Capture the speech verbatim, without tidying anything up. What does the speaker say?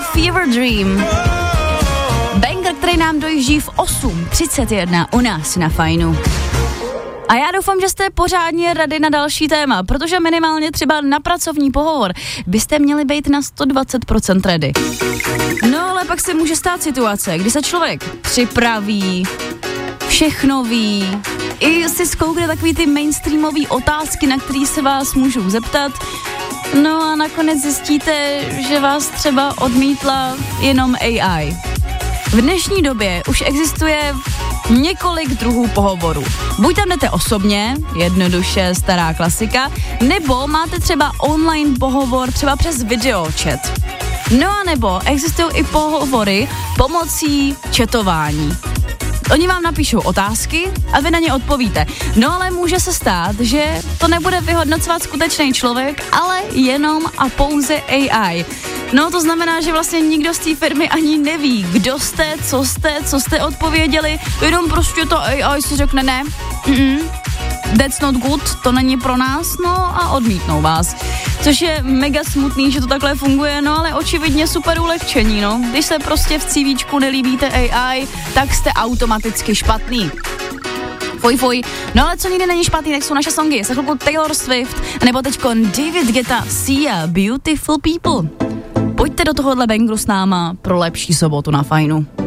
Fever Dream. Banger, který nám dojíždí v osm třicet jedna u nás na Fajnu. A já doufám, že jste pořádně rady na další téma, protože minimálně třeba na pracovní pohovor byste měli být na sto dvacet procent ready. No ale pak se může stát situace, kdy se člověk připraví, všechno ví, i si zkoukne takový ty mainstreamové otázky, na které se vás můžou zeptat. No a nakonec zjistíte, že vás třeba odmítla jenom A I. V dnešní době už existuje několik druhů pohovorů. Buď tam jdete osobně, jednoduše stará klasika, nebo máte třeba online pohovor třeba přes videochat. No a nebo existují i pohovory pomocí chatování. Oni vám napíšou otázky a vy na ně odpovíte. No ale může se stát, že to nebude vyhodnocovat skutečný člověk, ale jenom a pouze A I. No to znamená, že vlastně nikdo z té firmy ani neví, kdo jste, co jste, co jste odpověděli, jenom prostě to A I si řekne ne, mm-mm, that's not good, to není pro nás, no a odmítnou vás. Což je mega smutný, že to takhle funguje, no ale očividně super ulehčení, no. Když se prostě v CVčku nelíbíte A I, tak jste automaticky špatný. Fuj, fuj. No ale co nikdy není špatný, tak jsou naše songy. Za chvilku Taylor Swift, nebo teďko David Guetta, Sia, Beautiful People. Pojďte do tohohle bangru s náma pro lepší sobotu na Fajnu.